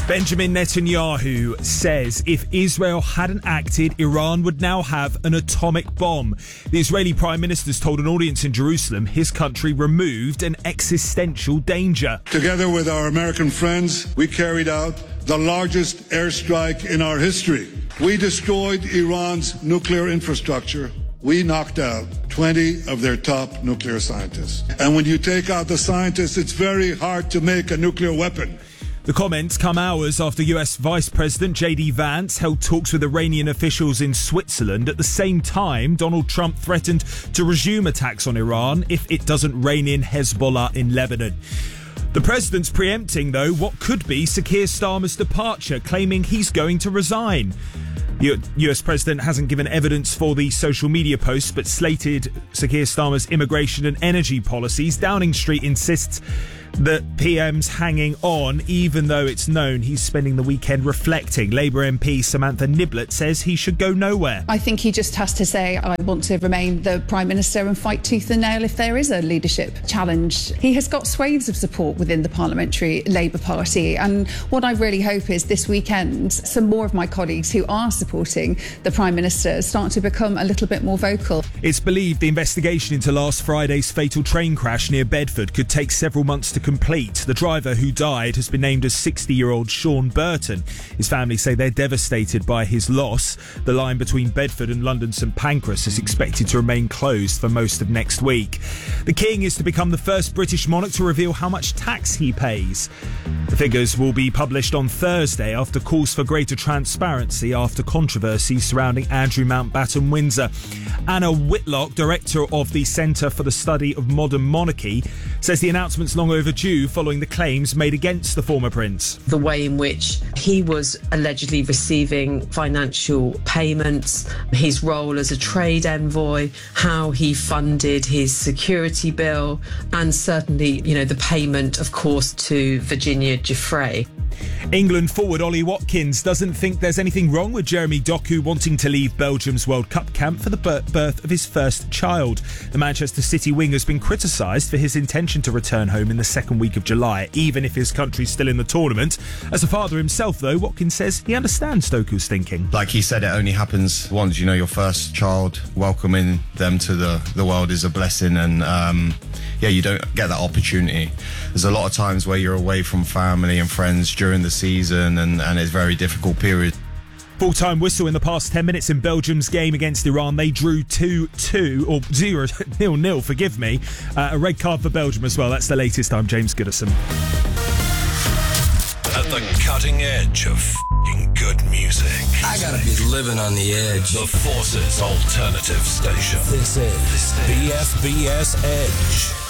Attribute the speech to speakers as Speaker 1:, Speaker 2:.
Speaker 1: Benjamin Netanyahu says if Israel hadn't acted, Iran would now have an atomic bomb. The Israeli Prime Minister's told an audience in Jerusalem his country removed an existential danger.
Speaker 2: Together with our American friends, we carried out the largest airstrike in our history. We destroyed Iran's nuclear infrastructure. We knocked out 20 of their top nuclear scientists. And when you take out the scientists, it's very hard to make a nuclear weapon.
Speaker 1: The comments come hours after US Vice President J.D. Vance held talks with Iranian officials in Switzerland. At the same time, Donald Trump threatened to resume attacks on Iran if it doesn't rein in Hezbollah in Lebanon. The president's preempting, though, what could be Sir Keir Starmer's departure, claiming he's going to resign. The US president hasn't given evidence for the social media posts, but slated Sir Keir Starmer's immigration and energy policies. Downing Street insists that PM's hanging on, even though it's known he's spending the weekend reflecting. Labour MP Samantha Niblett says he should go nowhere.
Speaker 3: I think he just has to say, I want to remain the Prime Minister and fight tooth and nail if there is a leadership challenge. He has got swathes of support within the Parliamentary Labour Party, and what I really hope is this weekend some more of my colleagues who are supporting the Prime Minister start to become a little bit more vocal.
Speaker 1: It's believed the investigation into last Friday's fatal train crash near Bedford could take several months to complete. The driver who died has been named as 60-year-old Sean Burton. His family say they're devastated by his loss. The line between Bedford and London St Pancras is expected to remain closed for most of next week. The King is to become the first British monarch to reveal how much tax he pays. The figures will be published on Thursday after calls for greater transparency after controversy surrounding Andrew Mountbatten Windsor. Anna Whitlock, director of the Centre for the Study of Modern Monarchy, says the announcement's long overdue following the claims made against the former prince.
Speaker 4: The way in which he was allegedly receiving financial payments, his role as a trade envoy, how he funded his security bill, and certainly, the payment, of course, to Virginia Giuffre.
Speaker 1: England forward Ollie Watkins doesn't think there's anything wrong with Jeremy Doku wanting to leave Belgium's World Cup camp for the birth of his first child. The Manchester City wing has been criticised for his intention to return home in the second week of July, even if his country's still in the tournament. As a father himself, though, Watkins says he understands Doku's thinking.
Speaker 5: Like he said, it only happens once. Your first child, welcoming them to the world is a blessing, and you don't get that opportunity. There's a lot of times where you're away from family and friends during the season, and it's a very difficult period.
Speaker 1: Full-time whistle in the past 10 minutes in Belgium's game against Iran. They drew 2-2, or 0-0, forgive me. A red card for Belgium as well. That's the latest. I'm James Goodison.
Speaker 6: At the cutting edge of f***ing good music.
Speaker 7: I gotta be living on the edge.
Speaker 6: The Forces Alternative Station.
Speaker 7: This is BFBS Edge.